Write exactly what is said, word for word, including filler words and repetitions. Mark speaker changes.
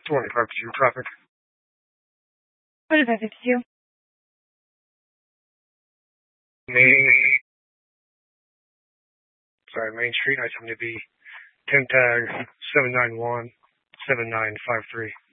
Speaker 1: twenty-five two traffic.
Speaker 2: twenty-five fifty-two.
Speaker 1: Main, sorry, Main Street, I seem to be ten tag seven nine one seven nine five three.